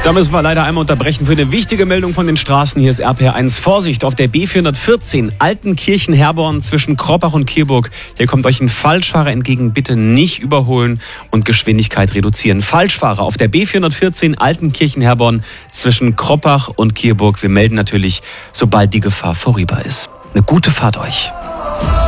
Da müssen wir leider einmal unterbrechen für eine wichtige Meldung von den Straßen. Hier ist RPR1. Vorsicht, auf der B414 Altenkirchen-Herborn zwischen Kroppach und Kierburg. Hier kommt euch ein Falschfahrer entgegen. Bitte nicht überholen und Geschwindigkeit reduzieren. Falschfahrer auf der B414 Altenkirchen-Herborn zwischen Kroppach und Kierburg. Wir melden natürlich, sobald die Gefahr vorüber ist. Eine gute Fahrt euch.